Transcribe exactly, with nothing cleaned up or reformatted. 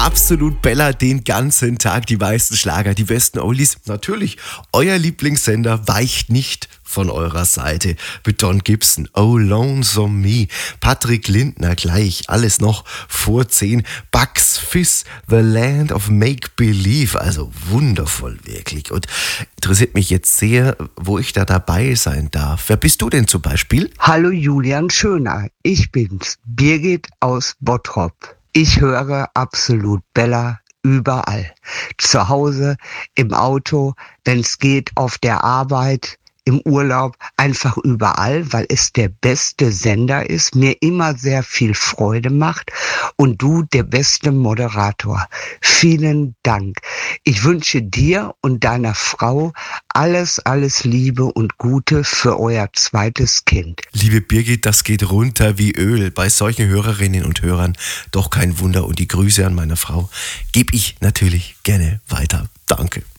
Absolut Bella den ganzen Tag, die meisten Schlager, die besten Oldies. Natürlich, euer Lieblingssender weicht nicht von eurer Seite. Mit Don Gibson, Oh Lonesome Me, Patrick Lindner gleich, alles noch vor zehn. Bugs Fizz, The Land of Make Believe, also wundervoll wirklich. Und interessiert mich jetzt sehr, wo ich da dabei sein darf. Wer bist du denn zum Beispiel? Hallo Julian Schöner, ich bin's, Birgit aus Bottrop. Ich höre absolut Bella überall. Zu Hause, im Auto, wenn's geht, auf der Arbeit, im Urlaub, einfach überall, weil es der beste Sender ist, mir immer sehr viel Freude macht und du der beste Moderator. Vielen Dank. Ich wünsche dir und deiner Frau alles, alles Liebe und Gute für euer zweites Kind. Liebe Birgit, das geht runter wie Öl. Bei solchen Hörerinnen und Hörern doch kein Wunder. Und die Grüße an meine Frau gebe ich natürlich gerne weiter. Danke.